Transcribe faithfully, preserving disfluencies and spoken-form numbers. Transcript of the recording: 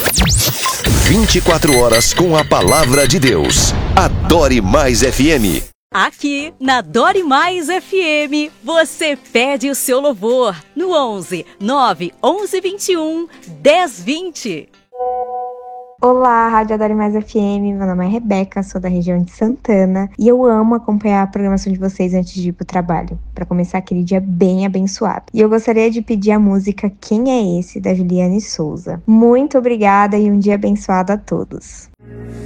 vinte e quatro horas com a palavra de Deus. Adore Mais F M. Aqui na Adore Mais F M, você pede o seu louvor no onze, nove, onze, vinte e um, dez, vinte. Olá, Rádio Adore Mais F M, meu nome é Rebeca, sou da região de Santana e eu amo acompanhar a programação de vocês antes de ir pro trabalho, para começar aquele dia bem abençoado. E eu gostaria de pedir a música Quem é Esse, da Juliane Souza. Muito obrigada e um dia abençoado a todos.